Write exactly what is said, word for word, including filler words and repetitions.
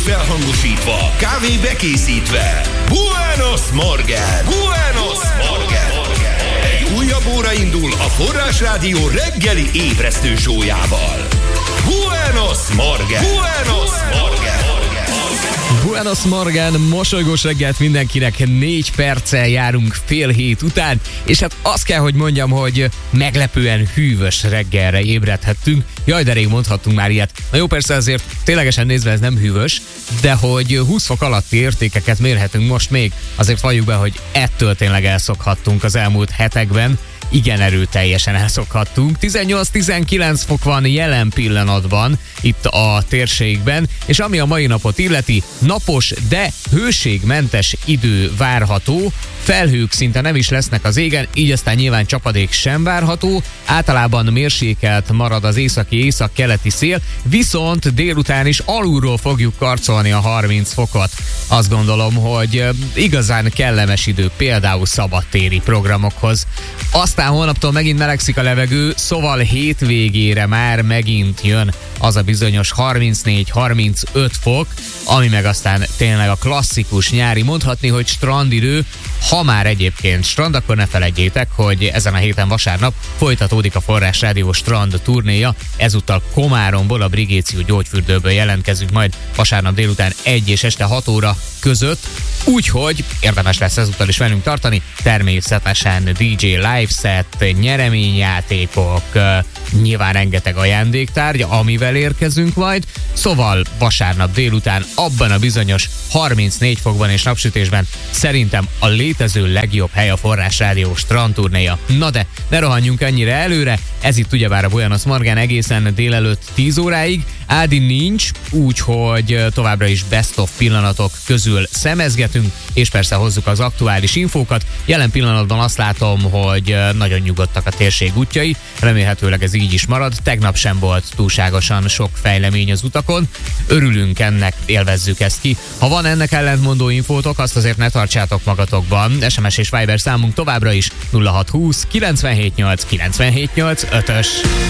felhangosítva, kávé bekészítve. Buenos Morgen! Buenos Morgen! Egy újabb óra indul a Forrás Rádió reggeli ébresztő sójával. Buenos Morgen! Buenos Morgen! Buenos Morgen, mosolygós reggelt mindenkinek, négy perccel járunk fél hét után, és hát azt kell, hogy mondjam, hogy meglepően hűvös reggelre ébredhettünk. Jaj, de rég mondhattunk már ilyet. Na jó, persze azért ténylegesen nézve ez nem hűvös, de hogy húsz fok alatti értékeket mérhetünk most még, azért valljuk be, hogy ettől tényleg elszokhattunk az elmúlt hetekben. Igen erőteljesen elszokhattunk. tizennyolc-tizenkilenc fok van jelen pillanatban itt a térségben, és ami a mai napot illeti, napos, de hőségmentes idő várható. Felhők szinte nem is lesznek az égen, így aztán nyilván csapadék sem várható. Általában mérsékelt marad az északi észak-keleti szél, viszont délután is alulról fogjuk karcolni a harminc fokot. Azt gondolom, hogy igazán kellemes idő például szabadtéri programokhoz. Aztán holnaptól megint melegszik a levegő, szóval hétvégére már megint jön az a bizonyos harmincnégy-harmincöt fok, ami meg aztán tényleg a klasszikus nyári, mondhatni, hogy strandidő. Ha már egyébként strand, akkor ne feledjétek, hogy ezen a héten vasárnap folytatódik a Forrás Rádió strand turnéja. Ezúttal Komáromból, a Brigéció gyógyfürdőből jelentkezünk majd vasárnap délután egy és este hat óra között. Úgyhogy érdemes lesz ezúttal is velünk tartani. Természetesen dé dzsé live set, nyereményjátékok, nyilván rengeteg ajándéktárgy, amivel érkezünk majd. Szóval vasárnap délután abban a bizonyos harmincnégy fokban és napsütésben szerintem a létező legjobb hely a Forrás Rádió strandturnéja. Na de ne rohanjunk ennyire előre, ez itt ugyebár a Buenos Morgen egészen délelőtt tíz óráig. Ádi nincs, úgyhogy továbbra is best of pillanatok közül szemezgetünk, és persze hozzuk az aktuális infókat. Jelen pillanatban azt látom, hogy nagyon nyugodtak a térség útjai, remélhetőleg ez így is marad. Tegnap sem volt túlságosan sok fejlemény az utakon. Örülünk ennek, élvezzük ezt ki. Ha van ennek ellentmondó infótok, azt azért ne tartsátok magatokban. es em es és Viber számunk továbbra is nulla hat húsz kilencvenhét nyolc kilencvenhét nyolc ötös.